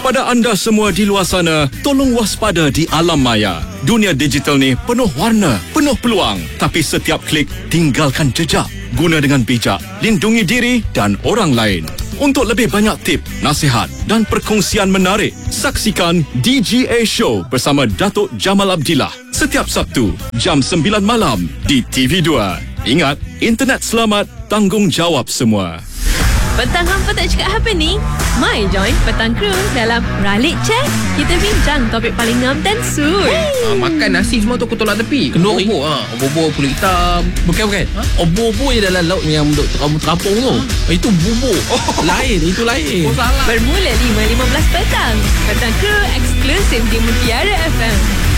Kepada anda semua di luar sana, tolong waspada di alam maya. Dunia digital ni penuh warna, penuh peluang. Tapi setiap klik tinggalkan jejak. Guna dengan bijak, lindungi diri dan orang lain. Untuk lebih banyak tip, nasihat dan perkongsian menarik, saksikan DGA Show bersama Datuk Jamal Abdillah setiap Sabtu jam 9 malam di TV2. Ingat, internet selamat, tanggungjawab semua. Petang hampa tak cakap apa ni? Mai join Petang Kru dalam Ralik Cek. Kita bincang topik paling ngam dan suit. Makan nasi semua tu aku tolak tepi. Kenduri. Obor kulit hitam. Bukan. Obor-obor je dalam laut yang duk terapung tu. Itu bubur. Lain, itu lain. Oh salah. Bermula 5.15 petang. Petang Kru eksklusif di Mutiara FM.